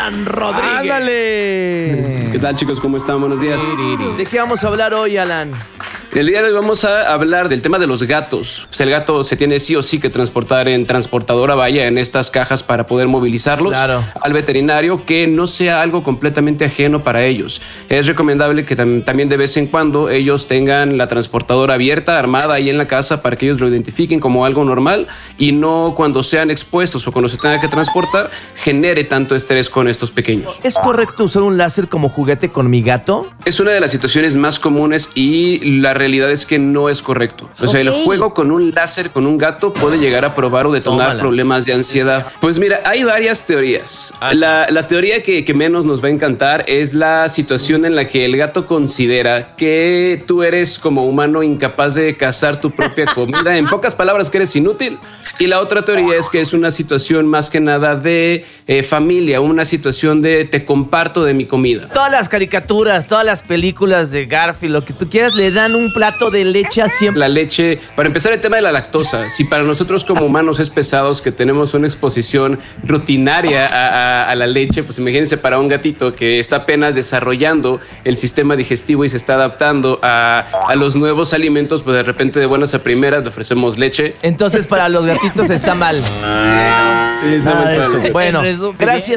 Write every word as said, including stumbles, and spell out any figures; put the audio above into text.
Alan Rodríguez. ¡Ándale! ¿Qué tal, chicos? ¿Cómo están? Buenos días. ¿De qué vamos a hablar hoy, Alan? El día de hoy vamos a hablar del tema de los gatos. Pues el gato se tiene sí o sí que transportar en transportadora, vaya, en estas cajas para poder movilizarlos claro. al veterinario, que no sea algo completamente ajeno para ellos. Es recomendable que tam- también de vez en cuando ellos tengan la transportadora abierta, armada ahí en la casa, para que ellos lo identifiquen como algo normal y no cuando sean expuestos o cuando se tenga que transportar genere tanto estrés con estos pequeños. ¿Es correcto usar un láser como juguete con mi gato? Es una de las situaciones más comunes y la realidad es que no es correcto. O sea, Ok. el juego con un láser, con un gato, puede llegar a probar o detonar Tómala. problemas de ansiedad. Pues mira, hay varias teorías. La, la teoría que, que menos nos va a encantar es la situación en la que el gato considera que tú eres como humano incapaz de cazar tu propia comida. En pocas palabras, que eres inútil. Y la otra teoría es que es una situación más que nada de eh, familia, una situación de te comparto de mi comida. Todas las caricaturas, todas las películas de Garfield, lo que tú quieras, le dan un plato de leche a siempre. La leche, para empezar, el tema de la lactosa. Si para nosotros como humanos es pesados, que tenemos una exposición rutinaria a, a, a la leche, pues imagínense para un gatito que está apenas desarrollando el sistema digestivo y se está adaptando a, a los nuevos alimentos, pues de repente de buenas a primeras le ofrecemos leche. Entonces para los gatitos está mal. Sí, está Nada muy de eso. mal. Bueno, En resumen, gracias.